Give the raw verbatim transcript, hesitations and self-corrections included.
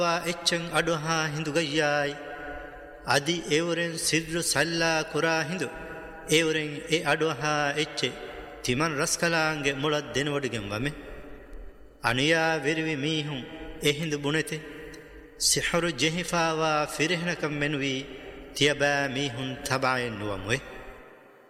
එච්චන් අඩුහා හිඳුගයියායි අදි එවරෙන් සිද්රු සල්ලා කුරා හිඳු එවරෙන් ඒ අඩුහා එච්චේ තිමන් රස්කලාන්ගේ මුලත් දෙනවඩගෙන් වමෙ අනුයා වෙරිවි මීහුන් එහිඳු බුනෙති සිහරු ජෙහිෆාවා ෆිරහෙනකම් මෙනුවී තියබෑ මීහුන් තබායෙන් නුවමුවේ